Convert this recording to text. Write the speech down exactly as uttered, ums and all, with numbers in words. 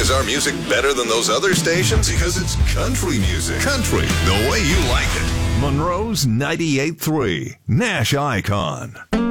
Is our music better than those other stations? Because it's country music. Country, the way you like it. Monroe's ninety-eight point three, Nash Icon.